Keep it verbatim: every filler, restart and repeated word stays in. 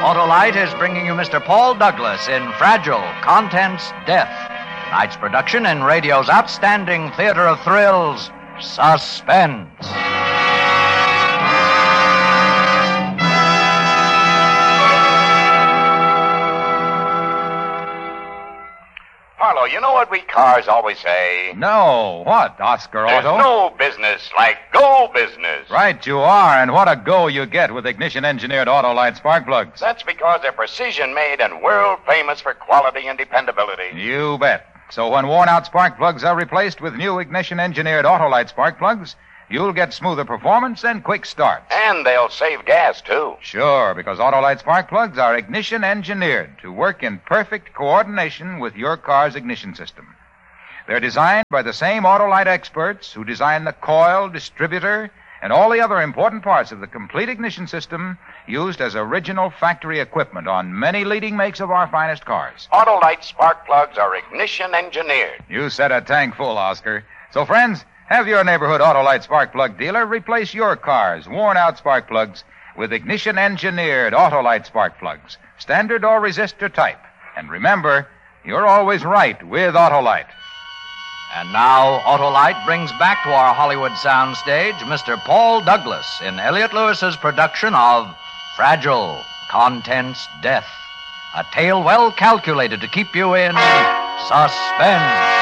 Autolite is bringing you Mister Paul Douglas in Fragile, Contents, Death. Tonight's production in radio's outstanding theater of thrills, Suspense. Harlow, you know what we cars always say? No. What, Oscar There's Otto? no business like go business. Right you are, and what a go you get with ignition-engineered Autolite spark plugs. That's because they're precision-made and world-famous for quality and dependability. You bet. So when worn-out spark plugs are replaced with new ignition-engineered Autolite spark plugs, you'll get smoother performance and quick starts. And they'll save gas, too. Sure, because Autolite spark plugs are ignition-engineered to work in perfect coordination with your car's ignition system. They're designed by the same Autolite experts who design the coil, distributor, and all the other important parts of the complete ignition system used as original factory equipment on many leading makes of our finest cars. Autolite spark plugs are ignition-engineered. You said a tank full, Oscar. So, friends, have your neighborhood Autolite spark plug dealer replace your car's worn-out spark plugs with ignition-engineered Autolite spark plugs, standard or resistor type. And remember, you're always right with Autolite. And now, Autolite brings back to our Hollywood soundstage Mister Paul Douglas in Elliott Lewis's production of Fragile, Contents, Death. A tale well calculated to keep you in suspense.